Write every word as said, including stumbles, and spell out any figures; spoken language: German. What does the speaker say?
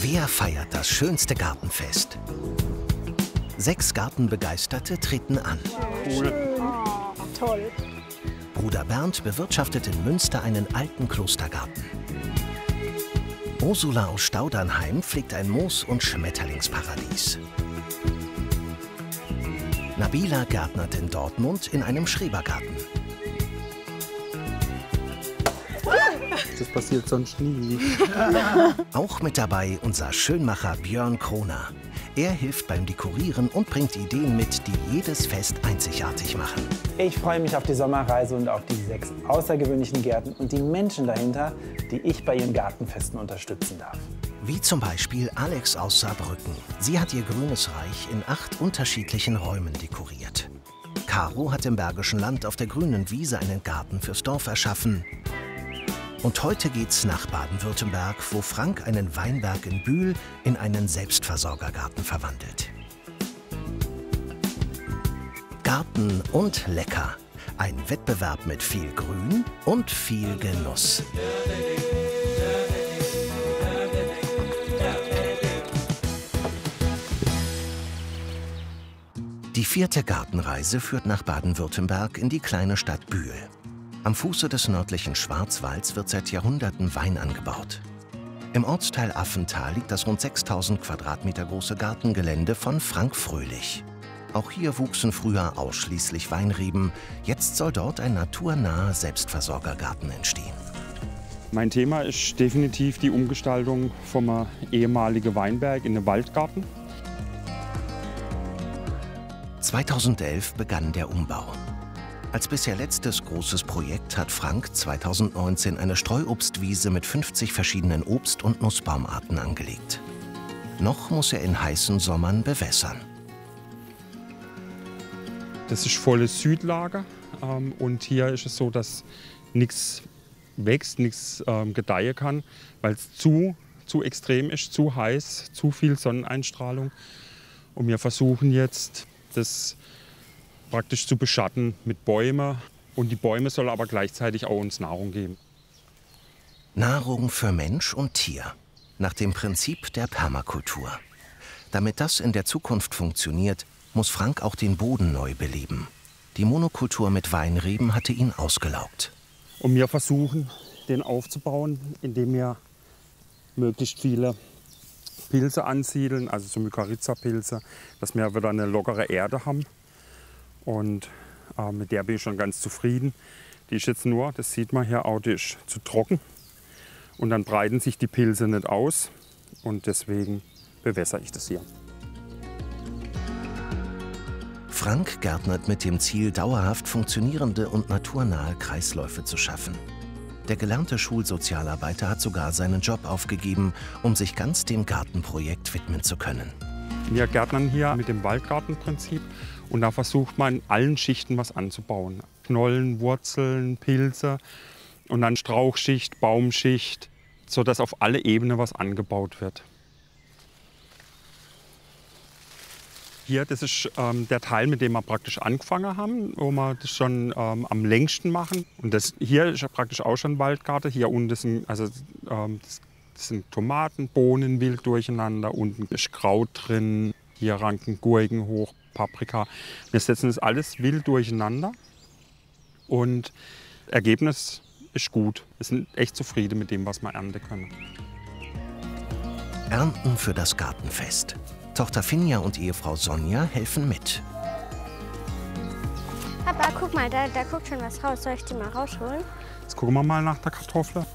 Wer feiert das schönste Gartenfest? Sechs Gartenbegeisterte treten an. Cool. Oh, toll. Bruder Bernd bewirtschaftet in Münster einen alten Klostergarten. Ursula aus Staudernheim pflegt ein Moos- und Schmetterlingsparadies. Nabila gärtnert in Dortmund in einem Schrebergarten. Das passiert sonst nie. Auch mit dabei unser Schönmacher Björn Kroner. Er hilft beim Dekorieren und bringt Ideen mit, die jedes Fest einzigartig machen. Ich freue mich auf die Sommerreise und auf die sechs außergewöhnlichen Gärten und die Menschen dahinter, die ich bei ihren Gartenfesten unterstützen darf. Wie zum Beispiel Alex aus Saarbrücken. Sie hat ihr grünes Reich in acht unterschiedlichen Räumen dekoriert. Caro hat im Bergischen Land auf der grünen Wiese einen Garten fürs Dorf erschaffen. Und heute geht's nach Baden-Württemberg, wo Frank einen Weinberg in Bühl in einen Selbstversorgergarten verwandelt. Garten und lecker. Ein Wettbewerb mit viel Grün und viel Genuss. Die vierte Gartenreise führt nach Baden-Württemberg in die kleine Stadt Bühl. Am Fuße des nördlichen Schwarzwalds wird seit Jahrhunderten Wein angebaut. Im Ortsteil Affental liegt das rund sechstausend Quadratmeter große Gartengelände von Frank Fröhlich. Auch hier wuchsen früher ausschließlich Weinreben. Jetzt soll dort ein naturnaher Selbstversorgergarten entstehen. Mein Thema ist definitiv die Umgestaltung vom ehemaligen Weinberg in den Waldgarten. zweitausendelf begann der Umbau. Als bisher letztes großes Projekt hat Frank zweitausendneunzehn eine Streuobstwiese mit fünfzig verschiedenen Obst- und Nussbaumarten angelegt. Noch muss er in heißen Sommern bewässern. Das ist volles Südlager ähm, und hier ist es so, dass nichts wächst, nichts ähm, gedeihen kann, weil es zu, zu extrem ist, zu heiß, zu viel Sonneneinstrahlung. Und wir versuchen jetzt, das praktisch zu beschatten mit Bäumen. Und die Bäume sollen aber gleichzeitig auch uns Nahrung geben. Nahrung für Mensch und Tier. Nach dem Prinzip der Permakultur. Damit das in der Zukunft funktioniert, muss Frank auch den Boden neu beleben. Die Monokultur mit Weinreben hatte ihn ausgelaugt. Und wir versuchen, den aufzubauen, indem wir möglichst viele Pilze ansiedeln, also so Mykorrhiza-Pilze, dass wir wieder eine lockere Erde haben. Und äh, mit der bin ich schon ganz zufrieden. Die ist jetzt nur, das sieht man hier auch, die ist zu trocken. Und dann breiten sich die Pilze nicht aus. Und deswegen bewässere ich das hier. Frank gärtnert mit dem Ziel, dauerhaft funktionierende und naturnahe Kreisläufe zu schaffen. Der gelernte Schulsozialarbeiter hat sogar seinen Job aufgegeben, um sich ganz dem Gartenprojekt widmen zu können. Wir gärtnern hier mit dem Waldgartenprinzip und da versucht man in allen Schichten was anzubauen. Knollen, Wurzeln, Pilze und dann Strauchschicht, Baumschicht, sodass auf alle Ebenen was angebaut wird. Hier, das ist ähm, der Teil, mit dem wir praktisch angefangen haben, wo wir das schon ähm, am längsten machen. Und das hier ist ja praktisch auch schon Waldgarten. Hier unten sind, also, ähm, das, das sind Tomaten, Bohnen wild durcheinander. Unten ist Kraut drin, hier ranken Gurken hoch, Paprika. Wir setzen das alles wild durcheinander. Und das Ergebnis ist gut. Wir sind echt zufrieden mit dem, was wir ernten können. Ernten für das Gartenfest. Tochter Finja und Ehefrau Sonja helfen mit. Papa, guck mal, da, da guckt schon was raus. Soll ich die mal rausholen? Jetzt gucken wir mal nach der Kartoffel.